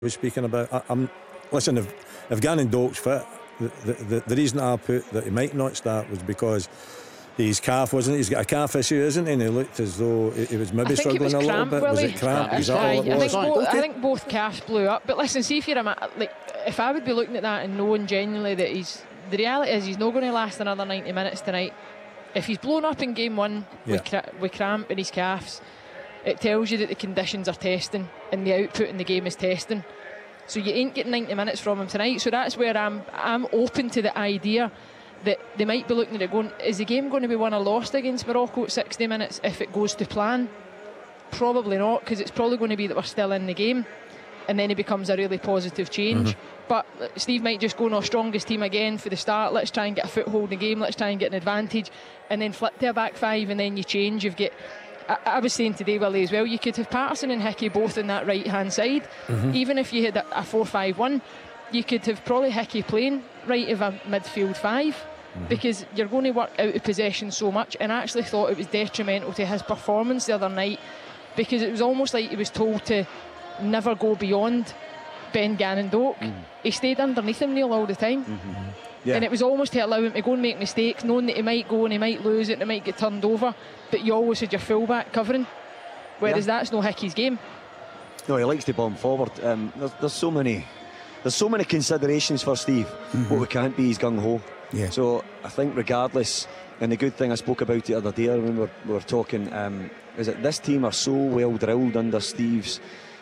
was speaking about. Listen, if Gannon Doak's fit, the reason I put that he might not start was because his calf, wasn't it? He's got a calf issue, isn't he? And he looked as though he was maybe struggling a little bit. Was it cramp? Is that all it was? I think both calves blew up. But listen, see if you're if I would be looking at that and knowing genuinely that the reality is he's not going to last another 90 minutes tonight. If he's blown up in game one with cramp in his calves, it tells you that the conditions are testing and the output in the game is testing. So you ain't getting 90 minutes from him tonight. So that's where I'm open to the idea that they might be looking at it going, is the game going to be won or lost against Morocco at 60 minutes if it goes to plan? Probably not, because it's probably going to be that we're still in the game, and then it becomes a really positive change. But Steve might just go on our strongest team again for the start. Let's try and get a foothold in the game, let's try and get an advantage, and then flip to a back five, and then you change. You've got, I was saying today, Willie, as well, you could have Patterson and Hickey both in that right hand side. Even if you had a 4-5-1, you could have probably Hickey playing right of a midfield five, because you're going to work out of possession so much. And I actually thought it was detrimental to his performance the other night, because it was almost like he was told to never go beyond Ben Gannon Doak. He stayed underneath him, Neil, all the time. And it was almost to allow him to go and make mistakes, knowing that he might go and he might lose it and it might get turned over, but you always had your fullback covering, whereas that's no Hickey's game. No, he likes to bomb forward. There's so many considerations for Steve. What we can't be is gung-ho. So I think regardless, and the good thing I spoke about the other day when we were talking, is that this team are so well drilled under Steve's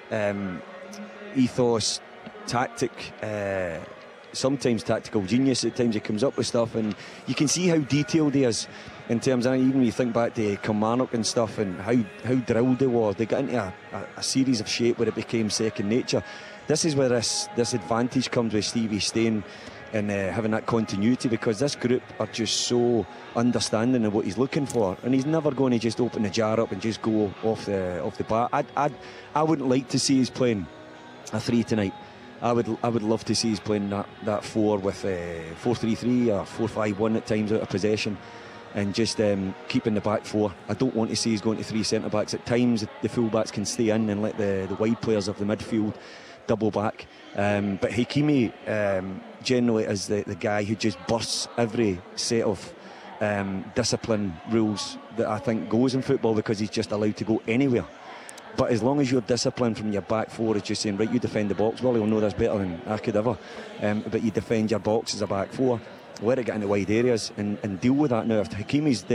ethos, tactic, sometimes tactical genius. At times he comes up with stuff, and you can see how detailed he is in terms of, even when you think back to Kilmarnock and stuff, and how drilled they were. They got into a series of shape where it became second nature. This is where this advantage comes with Stevie staying and having that continuity, because this group are just so understanding of what he's looking for, and he's never going to just open the jar up and just go off the bat. I wouldn't like to see us playing a 3 tonight. I would love to see us playing that 4 with 4-3-3 or 4-5-1 at times out of possession, and just keeping the back 4. I don't want to see us going to 3 centre backs. At times the full backs can stay in and let the wide players of the midfield double back, but Hakimi generally is the guy who just bursts every set of discipline rules that I think goes in football, because he's just allowed to go anywhere. But as long as your discipline from your back 4 is just saying, right, you defend the box, well, he'll know this better than I could ever, but you defend your box as a back 4, let it get into wide areas and deal with that. Now if Hakimi's